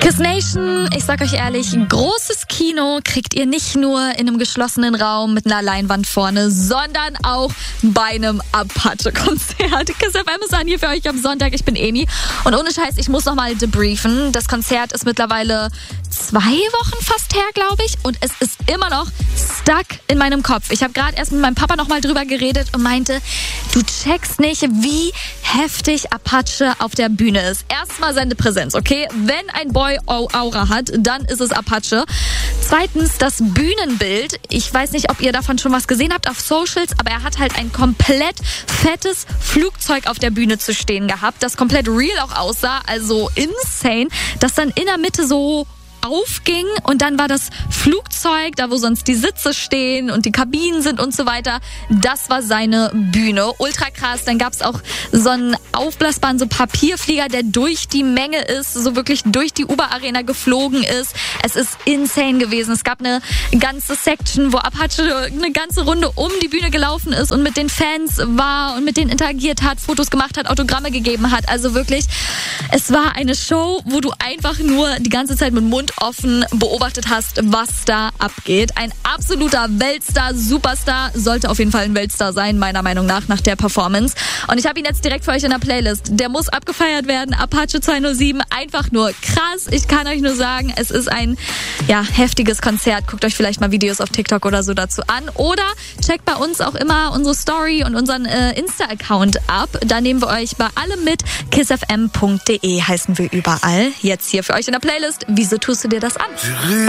Kiss Nation, ich sag euch ehrlich, großes Kino kriegt ihr nicht nur in einem geschlossenen Raum mit einer Leinwand vorne, sondern auch bei einem Apache-Konzert. Kiss FM ist an hier für euch am Sonntag. Ich bin Emi und ohne Scheiß, ich muss nochmal debriefen. Das Konzert ist mittlerweile 2 Wochen fast her, glaube ich, und es ist immer noch stuck in meinem Kopf. Ich habe gerade erst mit meinem Papa nochmal drüber geredet und meinte, du checkst nicht, wie heftig Apache auf der Bühne ist. Erstmal seine Präsenz, okay? Wenn ein Boy Aura hat, dann ist es Apache. Zweitens, das Bühnenbild. Ich weiß nicht, ob ihr davon schon was gesehen habt auf Socials, aber er hat halt ein komplett fettes Flugzeug auf der Bühne zu stehen gehabt, das komplett real auch aussah, also insane, das dann in der Mitte so aufging und dann war das Flugzeug, da wo sonst die Sitze stehen und die Kabinen sind und so weiter, das war seine Bühne. Ultra krass, dann gab's auch so einen aufblasbaren so Papierflieger, der durch die Menge ist, so wirklich durch die Uber-Arena geflogen ist. Es ist insane gewesen. Es gab eine ganze Section, wo Apache eine ganze Runde um die Bühne gelaufen ist und mit den Fans war und mit denen interagiert hat, Fotos gemacht hat, Autogramme gegeben hat. Also wirklich, es war eine Show, wo du einfach nur die ganze Zeit mit Mund offen beobachtet hast, was da abgeht. Ein absoluter Weltstar, Superstar, sollte auf jeden Fall ein Weltstar sein, meiner Meinung nach der Performance. Und ich habe ihn jetzt direkt für euch in der Playlist. Der muss abgefeiert werden. Apache 207, einfach nur krass. Ich kann euch nur sagen, es ist ein heftiges Konzert. Guckt euch vielleicht mal Videos auf TikTok oder so dazu an. Oder checkt bei uns auch immer unsere Story und unseren Insta-Account ab. Da nehmen wir euch bei allem mit. kissfm.de heißen wir überall. Jetzt hier für euch in der Playlist. Wieso tust du dir das an?